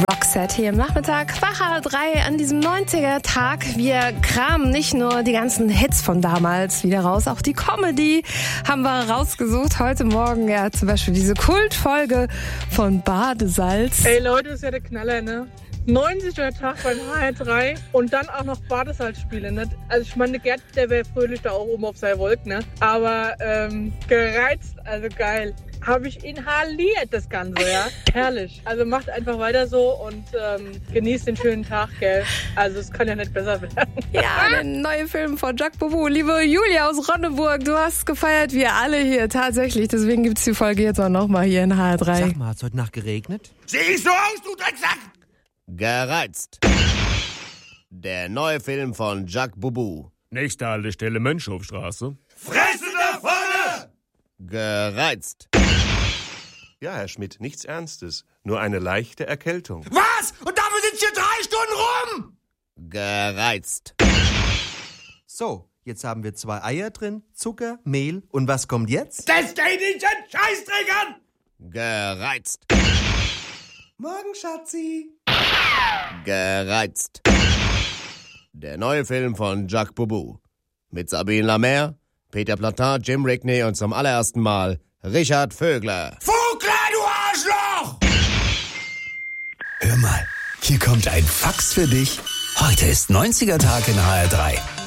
Roxette hier im Nachmittag bei HR3 an diesem 90er-Tag. Wir kramen nicht nur die ganzen Hits von damals wieder raus, auch die Comedy haben wir rausgesucht. Heute Morgen ja zum Beispiel diese Kultfolge von Badesalz. Ey Leute, das ist ja der Knaller, ne? 90er Tag beim HR3 und dann auch noch Badesalzspiele, ne? Also ich meine, Gerd, der wäre fröhlich da auch oben auf seiner Wolke, ne? Aber gereizt, also geil. Habe ich inhaliert, das Ganze, ja? Herrlich. Also macht einfach weiter so und genießt den schönen Tag, gell? Also es kann ja nicht besser werden. Ja, der neue Film von Jacques Boubou. Liebe Julia aus Ronneburg, du hast gefeiert, wir alle hier, tatsächlich. Deswegen gibt's die Folge jetzt auch nochmal hier in HR3. Sag mal, hat's heute Nacht geregnet? Sieh ich so aus, du Drecksack? Gereizt. Der neue Film von Jacques Boubou. Nächste Haltestelle Mönchhofstraße. Fresse da vorne! Gereizt. Ja, Herr Schmidt, nichts Ernstes. Nur eine leichte Erkältung. Was? Und dafür sitzt hier 3 Stunden rum? Gereizt. So, jetzt haben wir 2 Eier drin, Zucker, Mehl und was kommt jetzt? Das geht nicht den Scheißdreck an! Gereizt. Morgen, Schatzi. Gereizt. Der neue Film von Jacques Boubou. Mit Sabine Lamer, Peter Platin, Jim Rickney und zum allerersten Mal Richard Vögler. Vogler, du Arschloch! Hör mal, hier kommt ein Fax für dich. Heute ist 90er Tag in HR3.